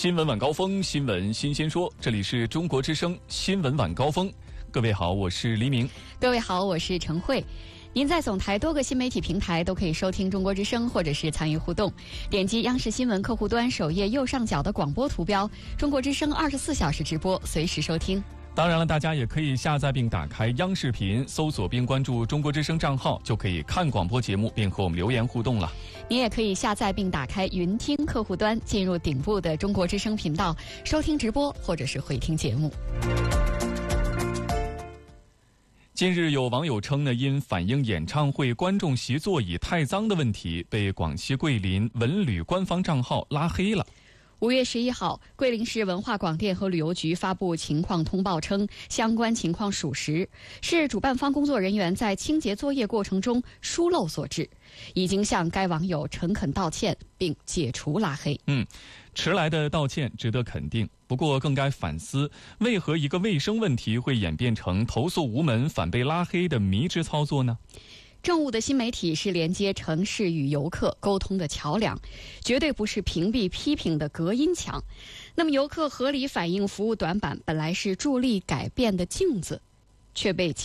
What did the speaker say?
新闻晚高峰，新闻新鲜说，这里是中国之声新闻晚高峰。各位好，我是黎明。 各位好，我是陈慧。您在总台多个新媒体平台都可以收听中国之声，或者是参与互动。点击央视新闻客户端首页右上角的广播图标，中国之声24小时直播，随时收听。 当然了，大家也可以下载并打开央视频，搜索并关注中国之声账号，就可以看广播节目并和我们留言互动了。 您也可以下载并打开云听客户端，进入顶部的中国之声频道，收听直播或者是回听节目。 近日有网友称呢，因反映演唱会观众席座椅太脏的问题，被广西桂林文旅官方账号拉黑了。 5月11号，桂林市文化广电和旅游局发布情况通报称，相关情况属实，是主办方工作人员在清洁作业过程中疏漏所致，已经向该网友诚恳道歉并解除拉黑。 迟来的道歉值得肯定，不过更该反思，为何一个卫生问题会演变成投诉无门反被拉黑的迷之操作呢？ 政务的新媒体是连接城市与游客沟通的桥梁，绝对不是屏蔽批评的隔音墙。那么游客合理反映服务短板，本来是助力改变的镜子，却被